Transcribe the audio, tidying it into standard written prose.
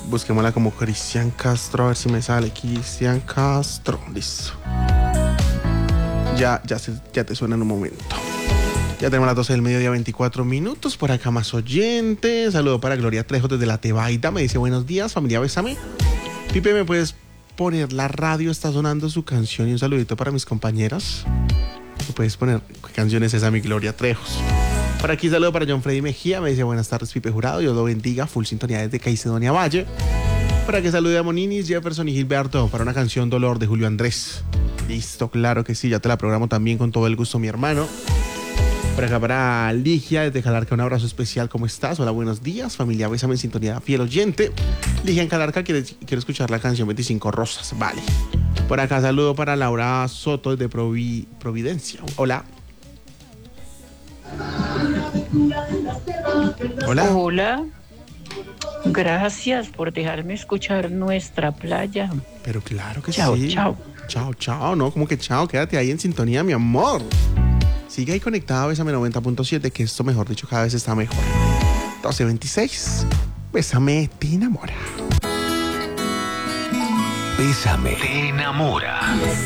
Busquémosla como Cristian Castro, a ver si me sale. Cristian Castro, listo. Ya te suena en un momento. Ya tenemos las 12 del mediodía, 24 minutos. Por acá más oyentes. Saludo para Gloria Trejo desde La Tebaida. Me dice, buenos días, familia, bésame. Pipe, ¿me puedes poner la radio? Está sonando su canción. Y un saludito para mis compañeras. ¿Me puedes poner qué canción es esa, mi Gloria Trejos? Por aquí saludo para John Freddy Mejía. Me dice, buenas tardes, Pipe Jurado. Dios lo bendiga. Full sintonía desde Caicedonia Valle. Para que salude a Moninis, Jefferson y Gilberto. Para una canción Dolor de Julio Andrés. Listo, claro que sí. Ya te la programo también con todo el gusto, mi hermano. Por acá para Ligia desde Calarca, un abrazo especial. ¿Cómo estás? Hola, buenos días, familia. Bésame en sintonía, fiel oyente. Ligia en Calarca, quiero escuchar la canción 25 Rosas. Vale. Por acá saludo para Laura Soto desde Providencia. Hola. Hola. Hola. Gracias por dejarme escuchar nuestra playa. Pero claro que chao, sí. Chao, chao. Chao, no, como que chao. Quédate ahí en sintonía, mi amor. Sigue ahí conectada a Bésame 90.7, que esto, mejor dicho, cada vez está mejor. 12:26. Bésame, te enamora. Bésame, te enamora.